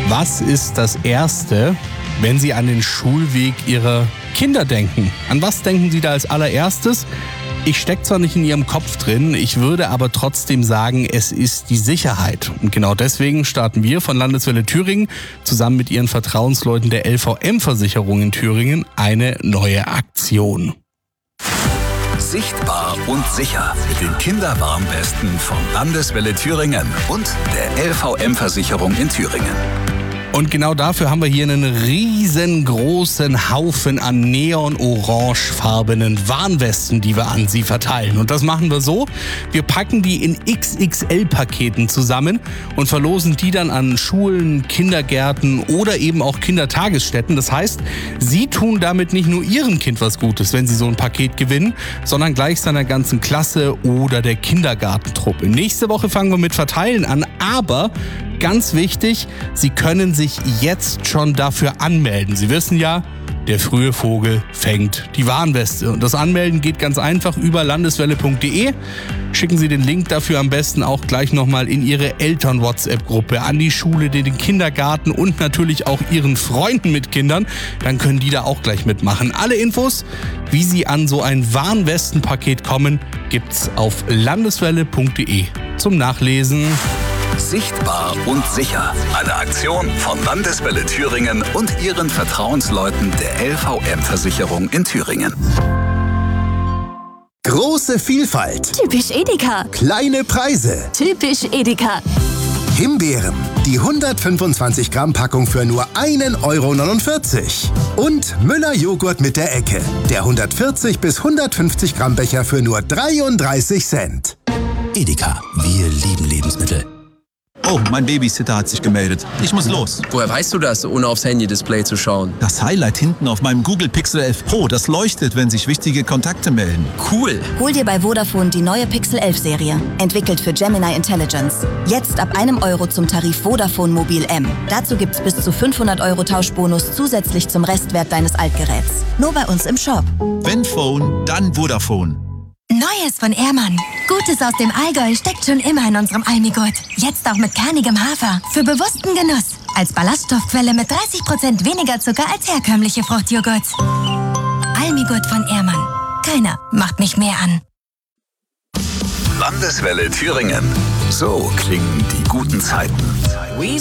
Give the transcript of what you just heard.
Was ist das Erste, wenn Sie an den Schulweg Ihrer Kinder denken? An was denken Sie da als allererstes? Ich stecke zwar nicht in Ihrem Kopf drin, ich würde aber trotzdem sagen, es ist die Sicherheit. Und genau deswegen starten wir von Landeswelle Thüringen zusammen mit Ihren Vertrauensleuten der LVM-Versicherung in Thüringen eine neue Aktion. Sichtbar und sicher. Den Kinderwarnwesten von Landeswelle Thüringen und der LVM-Versicherung in Thüringen. Und genau dafür haben wir hier einen riesengroßen Haufen an neon-orangefarbenen Warnwesten, die wir an Sie verteilen. Und das machen wir so, wir packen die in XXL-Paketen zusammen und verlosen die dann an Schulen, Kindergärten oder eben auch Kindertagesstätten. Das heißt, Sie tun damit nicht nur Ihrem Kind was Gutes, wenn Sie so ein Paket gewinnen, sondern gleich seiner ganzen Klasse oder der Kindergartentruppe. Nächste Woche fangen wir mit Verteilen an, aber ganz wichtig, Sie können sich jetzt schon dafür anmelden. Sie wissen ja, der frühe Vogel fängt die Warnweste. Und das Anmelden geht ganz einfach über landeswelle.de. Schicken Sie den Link dafür am besten auch gleich nochmal in Ihre Eltern-WhatsApp-Gruppe, an die Schule, den Kindergarten und natürlich auch Ihren Freunden mit Kindern. Dann können die da auch gleich mitmachen. Alle Infos, wie Sie an so ein Warnwestenpaket kommen, gibt's auf landeswelle.de zum Nachlesen. Sichtbar und sicher. Eine Aktion von Landeswelle Thüringen und ihren Vertrauensleuten der LVM-Versicherung in Thüringen. Große Vielfalt. Typisch Edeka. Kleine Preise. Typisch Edeka. Himbeeren. Die 125 Gramm Packung für nur 1,49 €. Und Müller Joghurt mit der Ecke. Der 140 bis 150 Gramm Becher für nur 33 Cent. Edeka. Wir lieben Lebensmittel. Oh, mein Babysitter hat sich gemeldet. Ich muss los. Woher weißt du das, ohne aufs Handy-Display zu schauen? Das Highlight hinten auf meinem Google Pixel 11 Pro, das leuchtet, wenn sich wichtige Kontakte melden. Cool. Hol dir bei Vodafone die neue Pixel 11 Serie. Entwickelt für Gemini Intelligence. Jetzt ab €1 zum Tarif Vodafone Mobil M. Dazu gibt's bis zu 500 € Tauschbonus zusätzlich zum Restwert deines Altgeräts. Nur bei uns im Shop. Wenn Phone, dann Vodafone. Neues von Ehrmann. Gutes aus dem Allgäu steckt schon immer in unserem Almigurt. Jetzt auch mit kernigem Hafer. Für bewussten Genuss. Als Ballaststoffquelle mit 30% weniger Zucker als herkömmliche Fruchtjoghurts. Almigurt von Ehrmann. Keiner macht mich mehr an. Landeswelle Thüringen. So klingen die guten Zeiten.